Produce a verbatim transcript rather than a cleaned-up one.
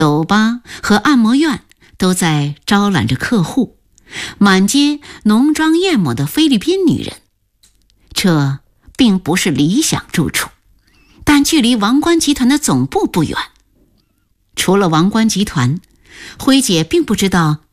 酒吧和按摩院都在招揽着客户，满街浓妆艳抹的菲律宾女人。这并不是理想住处，但距离王冠集团的总部不远。除了王冠集团，辉姐并不知道